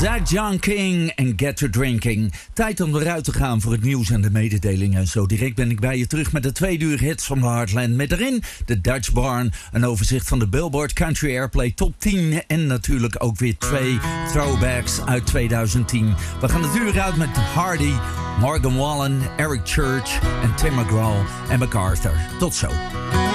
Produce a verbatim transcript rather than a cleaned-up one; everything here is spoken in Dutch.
Zach John King en Get to Drinking. Tijd om eruit te gaan voor het nieuws en de mededelingen. Zo direct ben ik bij je terug met de tweede uur hits van de Heartland. Met erin de Dutch Barn, een overzicht van de Billboard Country Airplay Top tien. En natuurlijk ook weer twee throwbacks uit tweeduizend tien. We gaan het uur uit met Hardy, Morgan Wallen, Eric Church en Tim McGraw en MacArthur. Tot zo.